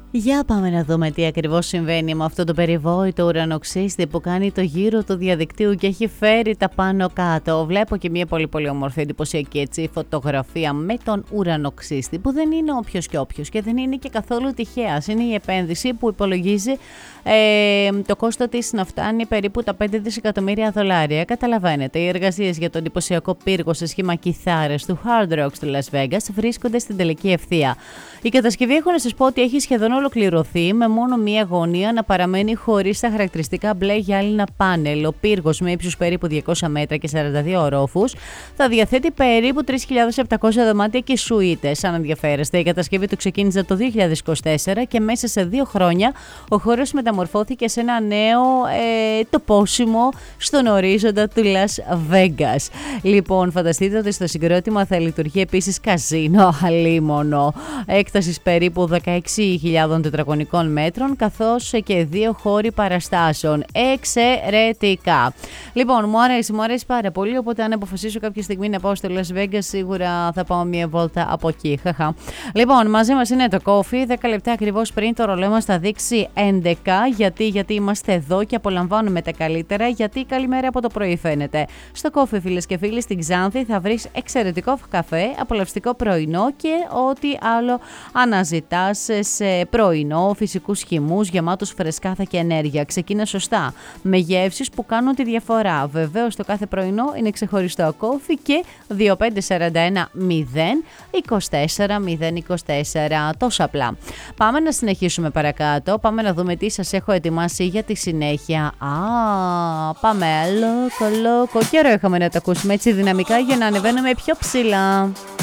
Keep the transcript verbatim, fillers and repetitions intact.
Για πάμε να δούμε τι ακριβώς συμβαίνει με αυτό το περιβόητο ουρανοξύστη που κάνει το γύρο του διαδικτύου και έχει φέρει τα πάνω κάτω. Βλέπω και μια πολύ πολύ όμορφη εντυπωσιακή έτσι, φωτογραφία με τον ουρανοξύστη που δεν είναι όποιος και όποιος και δεν είναι και καθόλου τυχαία. Είναι η επένδυση που υπολογίζει ε, το κόστος της να φτάνει περίπου τα πέντε δισεκατομμύρια δολάρια. Καταλαβαίνετε, οι εργασίες για τον εντυπωσιακό πύργο σε σχήμα κιθάρες του Hard Rock του Las Vegas βρίσκονται στην τελική ευθεία. Η κατασκευή, έχω να σας πω ότι έχει σχεδόν ολοκληρωθεί, με μόνο μία γωνία να παραμένει χωρίς τα χαρακτηριστικά μπλε γυάλινα πάνελ. Ο πύργος με ύψους περίπου διακόσια μέτρα και σαράντα δύο ορόφους θα διαθέτει περίπου τρεις χιλιάδες επτακόσια δωμάτια και σουίτες. Αν ενδιαφέρεστε, η κατασκευή του ξεκίνησε το δύο χιλιάδες είκοσι τέσσερα και μέσα σε δύο χρόνια ο χώρος μεταμορφώθηκε σε ένα νέο ε, τοπόσιμο στον ορίζοντα του Las Vegas. Λοιπόν, φανταστείτε ότι στο συγκρότημα θα λειτουργεί επίσης καζίνο αλίμονο έκτασης περίπου δεκαέξι χιλιάδων τετραγωνικών μέτρων, καθώς και δύο χώροι παραστάσεων. Εξαιρετικά. Λοιπόν, μου αρέσει, μου αρέσει πάρα πολύ, οπότε αν αποφασίσω κάποια στιγμή να πάω στο Las Vegas, σίγουρα θα πάω μια βόλτα από εκεί. Χαχα. Λοιπόν, μαζί μας είναι το Coffee, δέκα λεπτά ακριβώς πριν το ρολόι μας θα δείξει έντεκα. Γιατί, γιατί είμαστε εδώ και απολαμβάνουμε τα καλύτερα, γιατί καλημέρα από το πρωί φαίνεται. Στο Coffee, φίλες και φίλοι, στην Ξάνθη θα βρεις εξαιρετικό καφέ, απολαυστικό πρωινό και ό,τι άλλο αναζητάς σε πρωινό, φυσικούς χυμούς, γεμάτους φρεσκάδα και ενέργεια. Ξεκίνα σωστά, με γεύσεις που κάνουν τη διαφορά. Βεβαίως το κάθε πρωινό είναι ξεχωριστό. Coffee και δύο πέντε τέσσερα ένα μηδέν είκοσι τέσσερα μηδέν είκοσι τέσσερα. Τόσο απλά. Πάμε να συνεχίσουμε παρακάτω. Πάμε να δούμε τι σας έχω ετοιμάσει για τη συνέχεια. Α, πάμε. Λόκο, λόκο. Καιρό είχαμε να τα ακούσουμε έτσι δυναμικά για να ανεβαίνουμε πιο ψηλά.